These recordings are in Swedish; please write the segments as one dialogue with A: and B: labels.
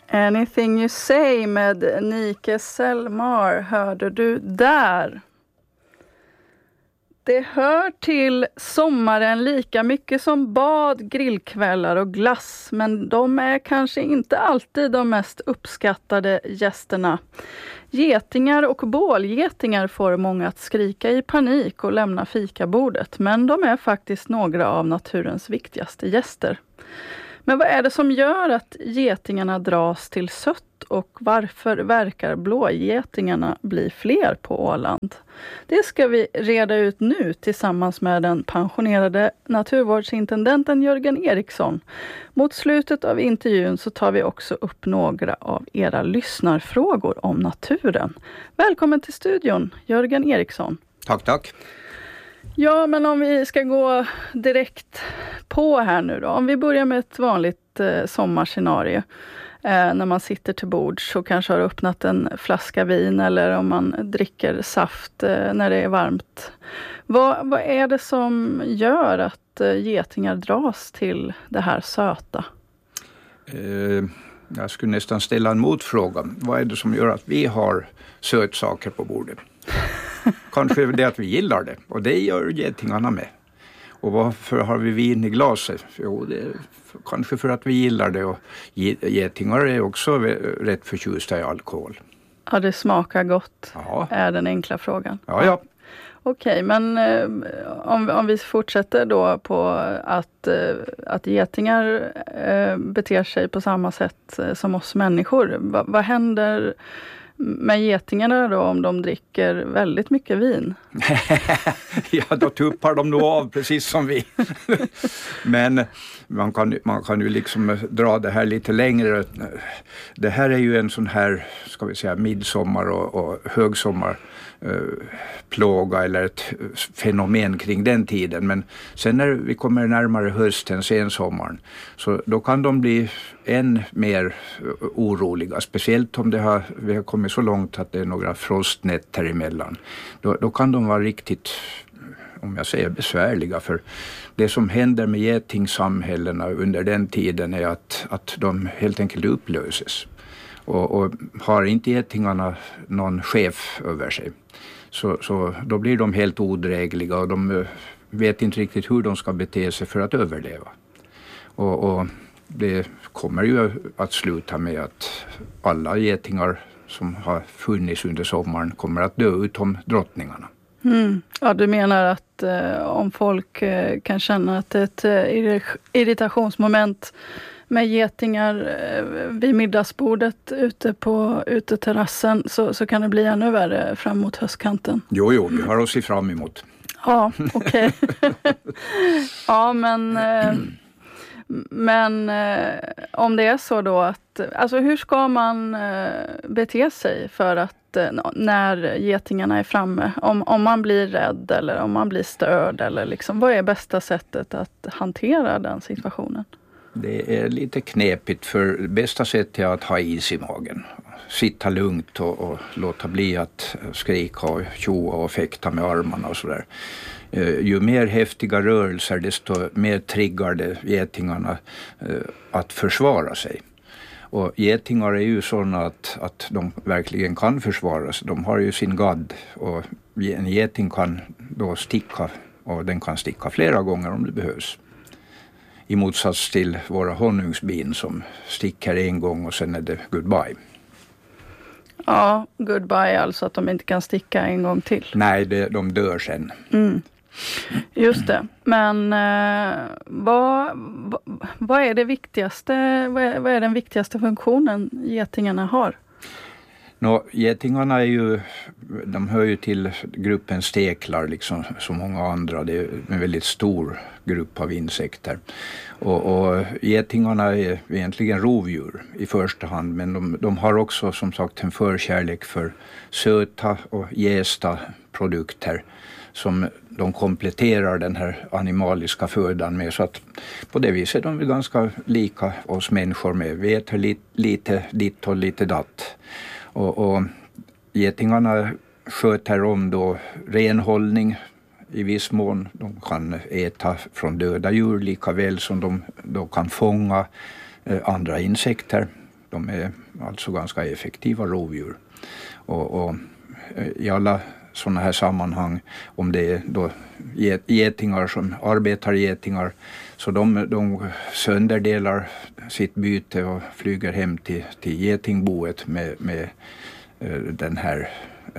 A: Anything You Say med Nike Selmar hörde du där. Det hör till sommaren lika mycket som bad, grillkvällar och glass, men de är kanske inte alltid de mest uppskattade gästerna. Getingar och bålgetingar får många att skrika i panik och lämna fikabordet, men de är faktiskt några av naturens viktigaste gäster. Men vad är det som gör att getingarna dras till sött och varför verkar blågetingarna bli fler på Åland? Det ska vi reda ut nu tillsammans med den pensionerade naturvårdsintendenten Jörgen Eriksson. Mot slutet av intervjun så tar vi också upp några av era lyssnarfrågor om naturen. Välkommen till studion, Jörgen Eriksson.
B: Tack.
A: Ja, men om vi ska gå direkt på här nu då. Om vi börjar med ett vanligt sommarscenario. När man sitter till bords och kanske har öppnat en flaska vin eller om man dricker saft när det är varmt. Vad är det som gör att getingar dras till det här söta?
B: Jag skulle nästan ställa en motfråga. Vad är det som gör att vi har sötsaker på bordet? Kanske det att vi gillar det, och det gör getingarna med. Och varför har vi vin i glaset? Jo, det är kanske för att vi gillar det, och getingar är också rätt förtjusta i alkohol.
A: Ja, det smakar gott,
B: ja.
A: Är den enkla frågan.
B: Ja.
A: Okej, men om vi fortsätter då på att getingar beter sig på samma sätt som oss människor. Vad händer med getingarna då om de dricker väldigt mycket vin?
B: Ja, då tuppar de nog av precis som vi. Men man kan ju liksom dra det här lite längre. Det här är ju en sån här, ska vi säga, midsommar och högsommar plåga eller ett fenomen kring den tiden. Men sen när vi kommer närmare hösten, sensommaren, så då kan de bli än mer oroliga. Speciellt om vi har kommit så långt att det är några frostnätter emellan. Då kan de vara riktigt, om jag säger, besvärliga. För det som händer med getingsamhällena under den tiden är att de helt enkelt upplöses. Och har inte getingarna någon chef över sig, så då blir de helt odrägliga och de vet inte riktigt hur de ska bete sig för att överleva. Och det kommer ju att sluta med att alla getingar som har funnits under sommaren kommer att dö utom drottningarna.
A: Ja, du menar att om folk kan känna att det är ett irritationsmoment med getingar vid middagsbordet ute på uteterrassen, så kan det bli ännu värre fram mot höstkanten.
B: Jo, vi har oss fram emot.
A: Ja, okej. Ja, men om det är så då att, alltså hur ska man bete sig för att när getingarna är framme, om man blir rädd eller om man blir störd, eller liksom, vad är bästa sättet att hantera den situationen?
B: Det är lite knepigt, för bästa sättet är att ha is i magen. Sitta lugnt och låta bli att skrika och tjoa och fäkta med armarna och sådär. Ju mer häftiga rörelser, desto mer triggar det getingarna att försvara sig. Och getingar är ju sådana att de verkligen kan försvara sig. De har ju sin gadd, och en geting kan då sticka, och den kan sticka flera gånger om det behövs. I motsats till våra honungsbin som sticker en gång och sen är det goodbye. Ja,
A: goodbye alltså, att de inte kan sticka en gång till.
B: Nej, de dör sen.
A: Just det. Men vad är det viktigaste? Vad är den viktigaste funktionen getingarna har?
B: Getingarna de hör ju till gruppen steklar, liksom som många andra. Det är en väldigt stor grupp av insekter. Och getingarna är egentligen rovdjur i första hand, men de har också som sagt en förkärlek för söta och jästa produkter som de kompletterar den här animaliska födan med, så att på det viset de är ganska lika oss människor med. Vi äter lite ditt och lite datt. Och getingarna sköter om då renhållning i viss mån. De kan äta från döda djur lika väl som de då kan fånga andra insekter De är alltså ganska effektiva rovdjur. Och i alla sådana här sammanhang, om det är då getingar som arbetar getingar, så de sönderdelar sitt byte och flyger hem till getingboet med den här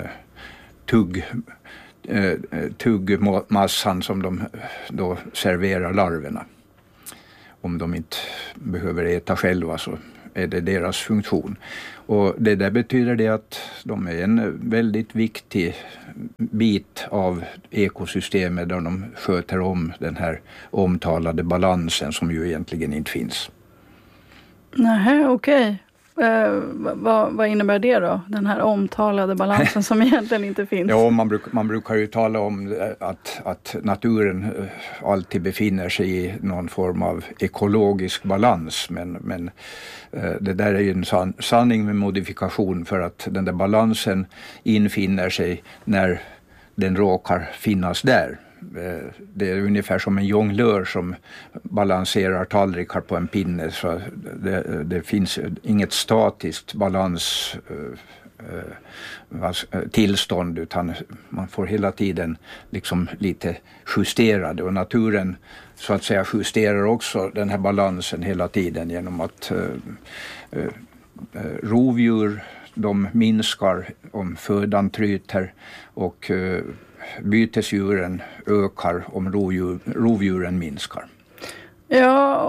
B: tuggmassan som de då serverar larverna. Om de inte behöver äta själva så är det deras funktion. Och det där betyder det att de är en väldigt viktig bit av ekosystemet där de sköter om den här omtalade balansen som ju egentligen inte finns.
A: Nej, okej. Vad innebär det då? Den här omtalade balansen som egentligen inte finns?
B: Ja, man brukar ju tala om att naturen alltid befinner sig i någon form av ekologisk balans. Men det där är ju en sanning med modifikation, för att den där balansen infinner sig när den råkar finnas där. Det är ungefär som en jonglör som balanserar tallrikar på en pinne, så det finns inget statiskt tillstånd, utan man får hela tiden liksom lite justerade, och naturen så att säga justerar också den här balansen hela tiden genom att rovdjur, de minskar om födan tryter, och bytesdjuren ökar om rovdjuren minskar.
A: Ja,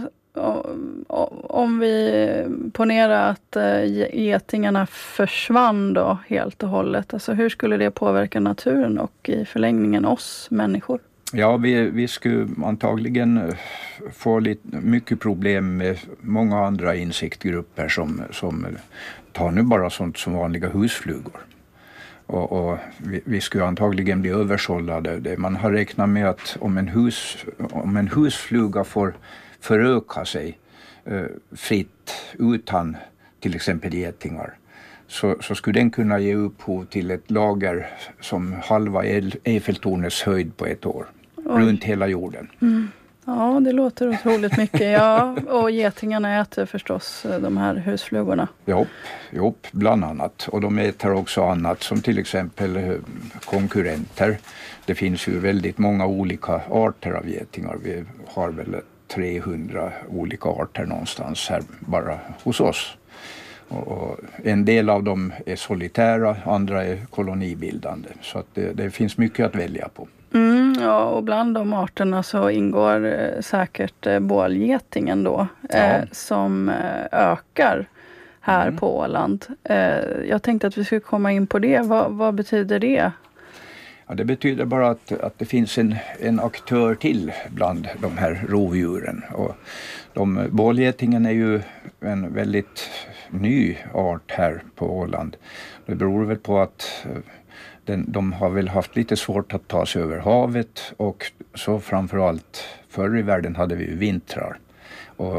A: om vi ponerar att getingarna försvann då helt och hållet, alltså hur skulle det påverka naturen och i förlängningen oss människor?
B: Ja, vi skulle antagligen få mycket problem med många andra insektgrupper som tar nu bara sånt som vanliga husflugor. Och vi skulle antagligen bli översållade. Man har räknat med att om en husfluga får föröka sig fritt utan till exempel getingar, så skulle den kunna ge upphov till ett lager som halva Eiffeltornets höjd på ett år. Oj. Runt hela jorden. Mm.
A: Ja, det låter otroligt mycket. Ja, och getingarna äter förstås de här husflugorna.
B: Jo, bland annat. Och de äter också annat, som till exempel konkurrenter. Det finns ju väldigt många olika arter av getingar. Vi har väl 300 olika arter någonstans här bara hos oss. Och en del av dem är solitära, andra är kolonibildande. Så att det finns mycket att välja på.
A: Ja, och bland de arterna så ingår säkert bålgetingen då, som ökar här på Åland. Jag tänkte att vi skulle komma in på det. Vad betyder det?
B: Ja, det betyder bara att det finns en aktör till bland de här rovdjuren. Och bålgetingen är ju en väldigt ny art här på Åland. Det beror väl på att de har väl haft lite svårt att ta sig över havet, och så framförallt förr i världen hade vi ju vintrar. Och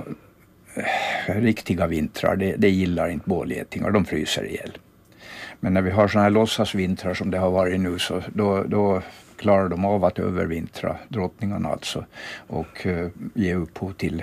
B: riktiga vintrar, det gillar inte bålgetingar, de fryser ihjäl. Men när vi har såna här låtsasvintrar som det har varit nu, så då klarar de av att övervintra, drottningarna alltså, och ge upphov till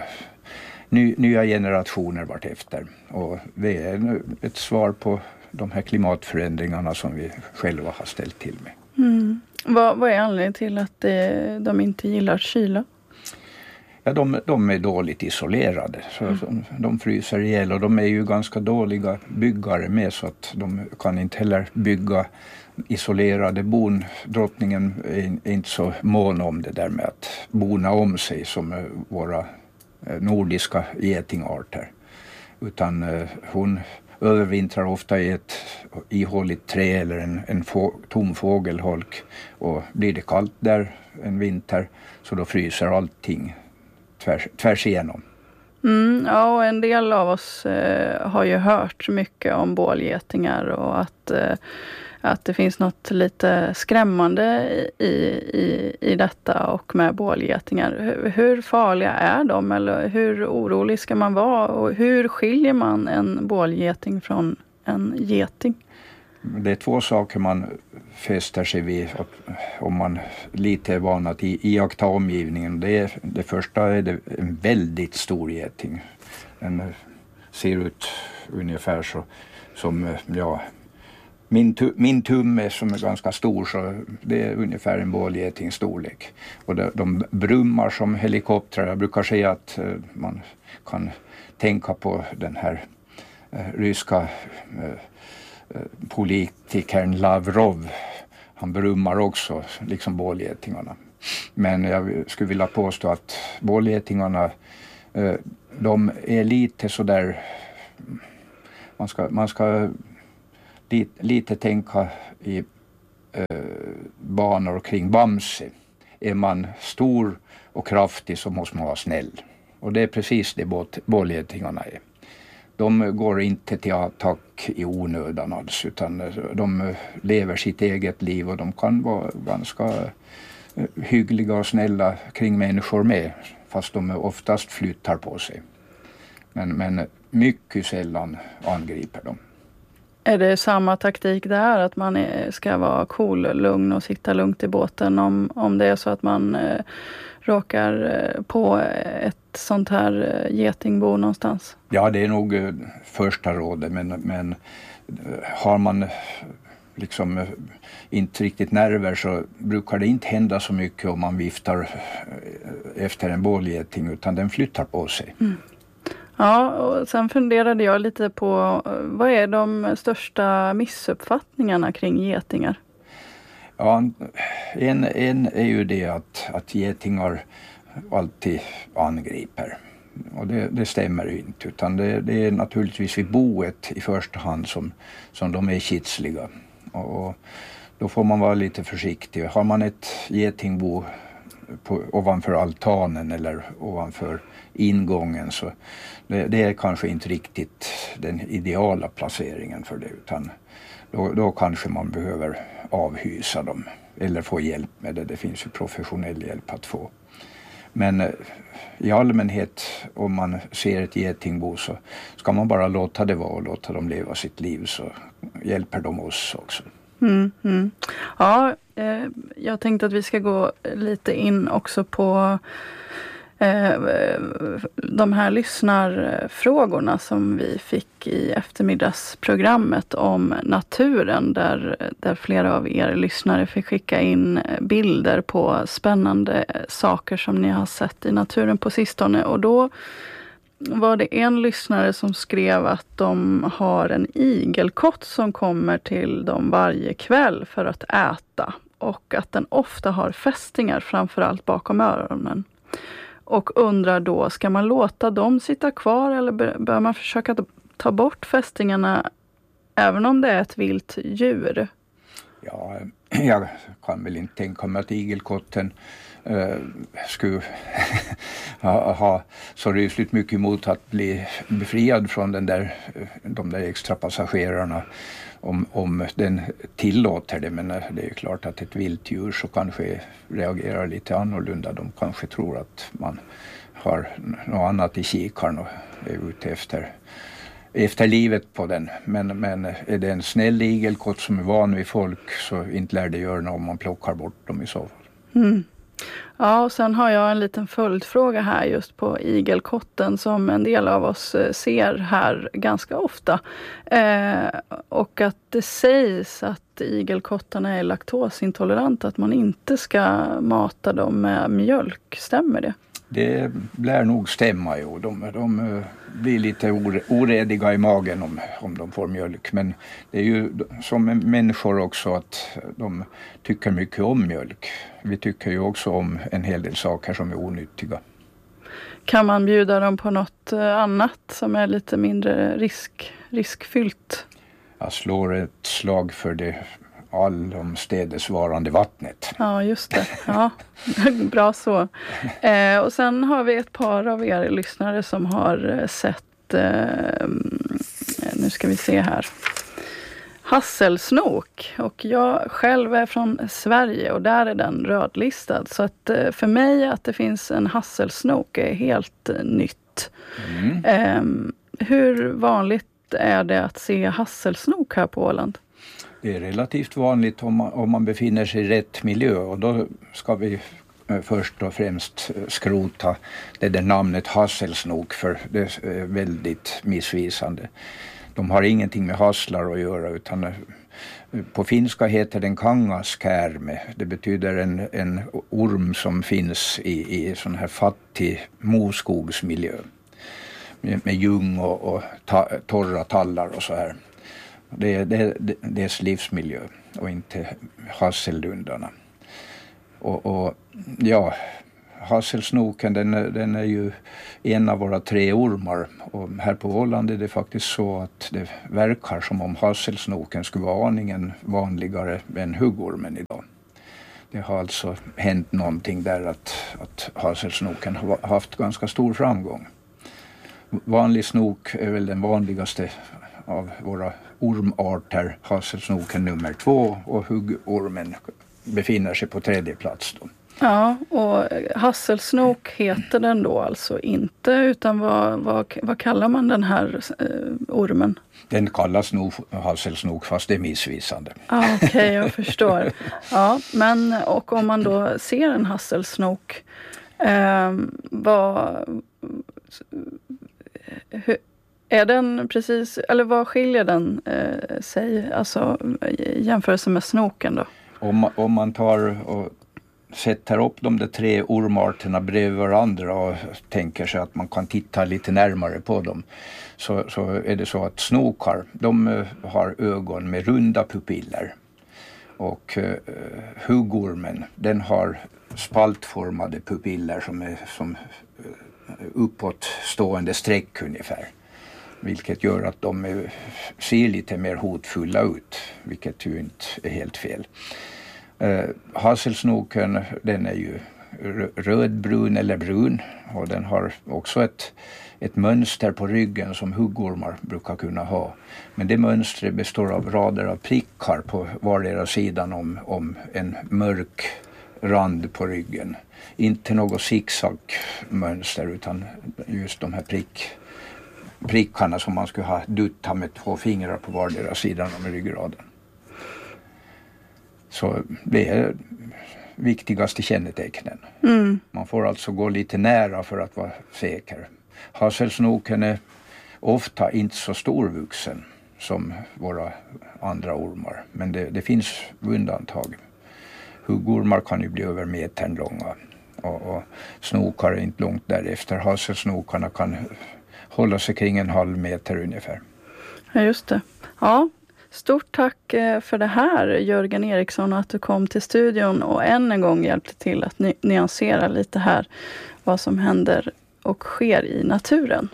B: nya generationer vartefter. Och det är ett svar på de här klimatförändringarna som vi själva har ställt till med.
A: Mm. Vad är anledningen till att de inte gillar kyla?
B: Ja, de är dåligt isolerade. Så de fryser ihjäl, och de är ju ganska dåliga byggare med, så att de kan inte heller bygga isolerade bon. Drottningen är inte så mån om det där med att bona om sig som våra nordiska getingarter. Utan hon övervintrar ofta i ett ihåligt trä eller en tom fågelholk, och blir det kallt där en vinter så då fryser allting tvärs igenom.
A: Ja, och en del av oss har ju hört mycket om bålgetingar, och att det finns något lite skrämmande i detta och med bålgetingar. Hur farliga är de, eller hur orolig ska man vara, och hur skiljer man en bålgeting från en geting?
B: Det är två saker man fäster sig vid om man lite är van att iaktta omgivningen. Det första är en väldigt stor geting. Den ser ut ungefär så som min tumme som är ganska stor, så det är ungefär en bålgetings storlek. Och de brummar som helikoptrar. Jag brukar säga att man kan tänka på den här ryska politikern Lavrov. Han brummar också, liksom bålgetingarna. Men jag skulle vilja påstå att bålgetingarna, de är lite sådär, man ska lite tänka i banor kring Bamse. Är man stor och kraftig så måste man vara snäll. Och det är precis det bålgetingarna är. De går inte till attack i onödan alls, utan de lever sitt eget liv och de kan vara ganska hyggliga och snälla kring människor med, fast de oftast flyttar på sig. Men mycket sällan angriper dem.
A: Är det samma taktik där, att man ska vara cool, lugn och sitta lugnt i båten om det är så att man råkar på ett sånt här getingbo någonstans?
B: Ja, det är nog första rådet, men har man liksom inte riktigt nerver så brukar det inte hända så mycket om man viftar efter en bålgeting, utan den flyttar på sig. Mm.
A: Ja, och sen funderade jag lite på vad är de största missuppfattningarna kring getingar?
B: Ja, en är ju det att getingar alltid angriper. Och det stämmer ju inte, utan det är naturligtvis vid boet i första hand som de är kitsliga. Och då får man vara lite försiktig. Har man ett getingbo ovanför altanen eller ovanför ingången, så det är kanske inte riktigt den ideala placeringen för det, utan då kanske man behöver avhysa dem eller få hjälp med det. Det finns ju professionell hjälp att få. Men i allmänhet, om man ser ett getingbo, så ska man bara låta det vara och låta dem leva sitt liv, så hjälper de oss också.
A: Ja, jag tänkte att vi ska gå lite in också på de här lyssnarfrågorna som vi fick i eftermiddagsprogrammet om naturen, där flera av er lyssnare fick skicka in bilder på spännande saker som ni har sett i naturen på sistone. Och då var det en lyssnare som skrev att de har en igelkott som kommer till dem varje kväll för att äta, och att den ofta har fästingar framförallt bakom öronen. Och undrar då, ska man låta dem sitta kvar eller bör man försöka ta bort fästingarna även om det är ett vilt djur?
B: Ja, jag kan väl inte tänka mig att igelkotten skulle ha så rysligt mycket emot att bli befriad från de där extra passagerarna om den tillåter det. Men det är ju klart att ett vilt djur så kanske reagerar lite annorlunda. De kanske tror att man har något annat i kikaren och är ute efter livet på den. Men är det en snäll igelkott som är van vid folk, så inte lär det göra något om man plockar bort dem i så fall. Mm.
A: Ja, och sen har jag en liten följdfråga här just på igelkotten som en del av oss ser här ganska ofta. Och att det sägs att igelkottarna är laktosintoleranta, att man inte ska mata dem med mjölk. Stämmer det?
B: Det lär nog stämma, jo. De blir lite orediga i magen om de får mjölk. Men det är ju som människor också att de tycker mycket om mjölk. Vi tycker ju också om en hel del saker som är onyttiga.
A: Kan man bjuda dem på något annat som är lite mindre riskfyllt? Jag
B: slår ett slag för det allomstädesvarande vattnet.
A: Ja, just det. Ja, bra så. Och sen har vi ett par av er lyssnare som har sett, nu ska vi se här, hasselsnok. Och jag själv är från Sverige och där är den rödlistad. Så att för mig att det finns en hasselsnok är helt nytt. Hur vanligt är det att se hasselsnok här på Åland?
B: Det är relativt vanligt om man befinner sig i rätt miljö, och då ska vi först och främst skrota det där namnet hasselsnok, för det är väldigt missvisande. De har ingenting med hasslar att göra, utan på finska heter den kangaskärme. Det betyder en orm som finns i sån här fattig moskogsmiljö med ljung och torra tallar och så här. Det är dess livsmiljö och inte hassellundarna. Och ja, hasselsnoken den är ju en av våra 3 ormar, och här på Åland är det faktiskt så att det verkar som om hasselsnoken skulle vara aningen vanligare än huggormen idag. Det har alltså hänt någonting där att hasselsnoken har haft ganska stor framgång. Vanlig snok är väl den vanligaste av våra ormarter, hasselsnoken nummer 2, och huggormen befinner sig på 3:e plats då.
A: Ja, och hasselsnok heter den då alltså inte, utan vad kallar man den här ormen?
B: Den kallas nog hasselsnok, fast det är missvisande.
A: Okej, jag förstår. Ja, men och om man då ser en hasselsnok, är den precis, eller vad skiljer den sig, alltså i jämförelse med snoken då?
B: Om man tar och sätter upp de där 3 ormarterna bredvid varandra och tänker sig att man kan titta lite närmare på dem, så är det så att snokar, de har ögon med runda pupiller, och huggormen, den har spaltformade pupiller som är som uppåtstående streck ungefär, vilket gör att de ser lite mer hotfulla ut, vilket ju inte är helt fel. Hasselsnoken, den är ju rödbrun eller brun, och den har också ett mönster på ryggen som huggormar brukar kunna ha. Men det mönstret består av rader av prickar på vardera sidan om en mörk rand på ryggen. Inte något zigzag-mönster, utan just de här prickarna som man skulle ha duttat med 2 fingrar på vardera sidan om ryggraden. Så det är viktigaste kännetecknen. Man får alltså gå lite nära för att vara säker. Hasselsnoken är ofta inte så storvuxen som våra andra ormar, men det finns undantag. Huggormar kan ju bli över metern långa, och snokar är inte långt därefter. Hasselsnokarna kan hålla sig kring 1/2 meter ungefär.
A: Ja, just det. Ja. Stort tack för det här, Jörgen Eriksson, att du kom till studion och än en gång hjälpte till att nyansera lite här vad som händer och sker i naturen.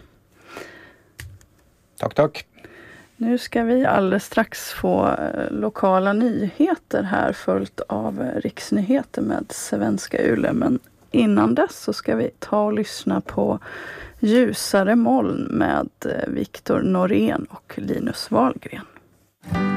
B: Tack.
A: Nu ska vi alldeles strax få lokala nyheter här, följt av riksnyheter med Svenska Yle. Men innan dess så ska vi ta och lyssna på Ljusare moln med Viktor Norén och Linus Wahlgren.